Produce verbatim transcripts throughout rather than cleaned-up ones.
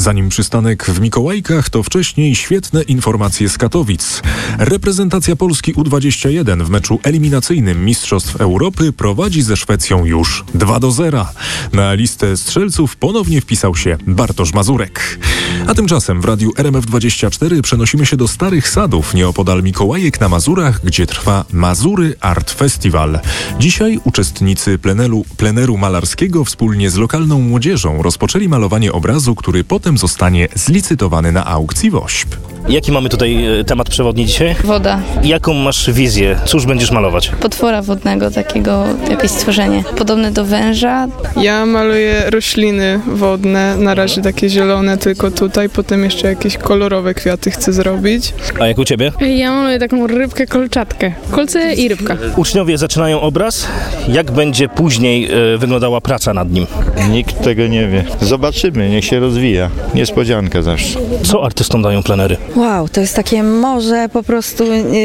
Zanim przystanek w Mikołajkach, to wcześniej świetne informacje z Katowic. Reprezentacja Polski U dwadzieścia jeden w meczu eliminacyjnym Mistrzostw Europy prowadzi ze Szwecją już dwa do zera. Na listę strzelców ponownie wpisał się Bartosz Mazurek. A tymczasem w radiu R M F dwadzieścia cztery przenosimy się do Starych Sadów, nieopodal Mikołajek na Mazurach, gdzie trwa Mazury Art Festival. Dzisiaj uczestnicy pleneru, pleneru malarskiego wspólnie z lokalną młodzieżą rozpoczęli malowanie obrazu, który potem zostanie zlicytowany na aukcji WOŚP. Jaki mamy tutaj e, temat przewodni dzisiaj? Woda. Jaką masz wizję? Cóż będziesz malować? Potwora wodnego, takiego jakieś stworzenie. Podobne do węża. Ja maluję rośliny wodne, na razie takie zielone tylko tutaj, potem jeszcze jakieś kolorowe kwiaty chcę zrobić. A jak u ciebie? Ja maluję taką rybkę kolczatkę. Kolce i rybka. Uczniowie zaczynają obraz. Jak będzie później e, wyglądała praca nad nim? Nikt tego nie wie. Zobaczymy, niech się rozwija. Niespodzianka zawsze. Co artystom dają plenery? Wow, to jest takie morze, po prostu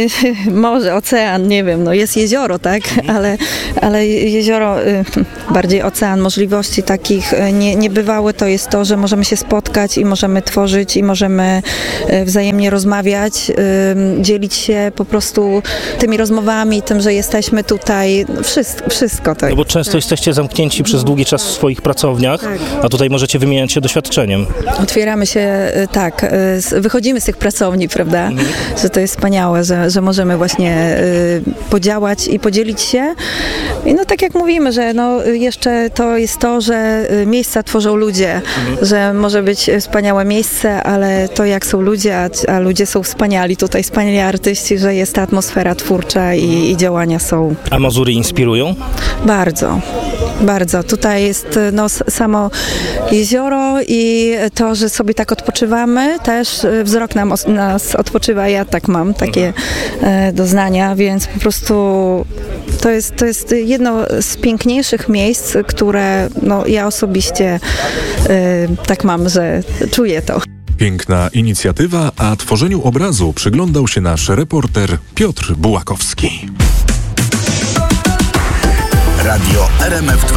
morze, ocean, nie wiem, no jest jezioro, tak, ale, ale jezioro, bardziej ocean możliwości takich nie, niebywałe to jest to, że możemy się spotkać i możemy tworzyć i możemy wzajemnie rozmawiać, dzielić się po prostu tymi rozmowami, tym, że jesteśmy tutaj, wszystko, wszystko tak. No bo często jesteście zamknięci przez długi czas w swoich pracowniach, a tutaj możecie wymieniać się doświadczeniem. Otwieramy się, tak, wychodzimy z tych pracowni, prawda, mhm. że to jest wspaniałe, że, że możemy właśnie y, podziałać i podzielić się. I no tak jak mówimy, że no jeszcze to jest to, że miejsca tworzą ludzie, mhm. że może być wspaniałe miejsce, ale to jak są ludzie, a, a ludzie są wspaniali, tutaj wspaniali artyści, że jest ta atmosfera twórcza i, i działania są. A Mazury inspirują? Bardzo, bardzo. Tutaj jest no samo jezioro i to, że sobie tak odpoczywamy, też wzrok nam nas odpoczywa, ja tak mam, takie e, doznania, więc po prostu to jest, to jest jedno z piękniejszych miejsc, które no, ja osobiście e, tak mam, że czuję to. Piękna inicjatywa, a tworzeniu obrazu przyglądał się nasz reporter Piotr Bułakowski. Radio R M F